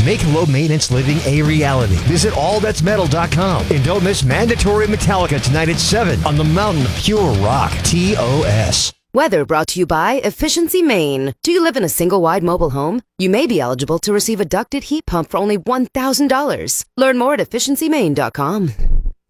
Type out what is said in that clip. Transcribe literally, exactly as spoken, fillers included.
Make low-maintenance living a reality. Visit all that's metal dot com and don't miss mandatory Metallica tonight at seven on the Mountain of Pure Rock, T O S. Weather brought to you by Efficiency Maine. Do you live in a single-wide mobile home? You may be eligible to receive a ducted heat pump for only one thousand dollars. Learn more at efficiency maine dot com.